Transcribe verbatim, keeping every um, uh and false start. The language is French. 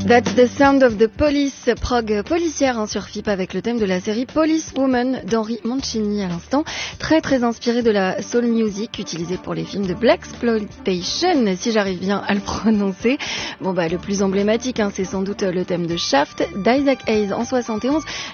That's the sound of the police, prog policière hein, sur F I P avec le thème de la série Police Woman d'Henry Mancini à l'instant. Très très inspiré de la soul music utilisée pour les films de Blaxploitation, si j'arrive bien à le prononcer. Bon bah le plus emblématique, hein, c'est sans doute le thème de Shaft d'Isaac Hayes en soixante et onze.